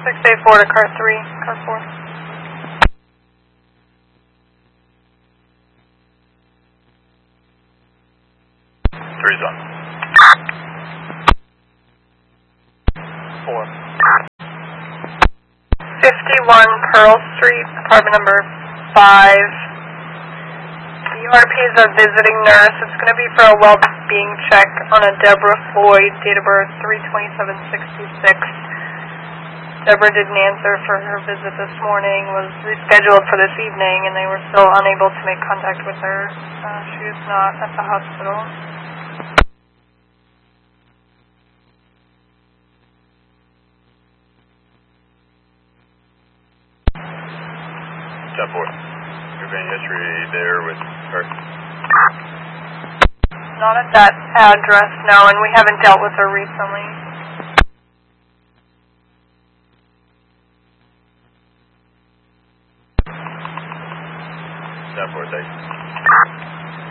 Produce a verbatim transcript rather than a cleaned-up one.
six eight four to car three, car four. Three's on. Four. fifty-one Pearl Street, apartment number five. The U R P is a visiting nurse. It's going to be for a well-being check on a Deborah Floyd, date of birth three twenty-seven sixty-six. Deborah didn't answer for her visit this morning, was rescheduled for this evening, and they were still unable to make contact with her. Uh, she is not at the hospital. ten four. You have any history there with her? Not at that address, no, and we haven't dealt with her recently. ten four, thank you.